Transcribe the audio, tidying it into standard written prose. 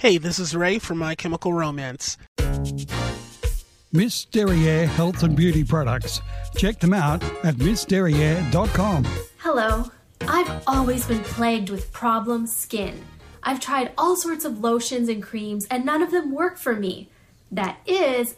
Hey, this is Ray from My Chemical Romance. Miss Derriere Health and Beauty Products. Check them out at missderriere.com. Hello. I've always been plagued with problem skin. I've tried all sorts of lotions and creams and none of them work for me. That is,